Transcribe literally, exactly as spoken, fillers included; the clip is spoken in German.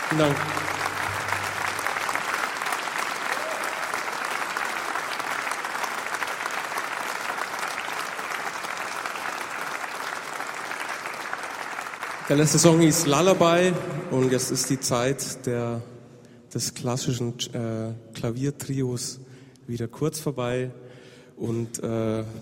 Vielen Dank. Der letzte Song hieß Lullaby und jetzt ist die Zeit der, des klassischen äh, Klaviertrios wieder kurz vorbei und äh,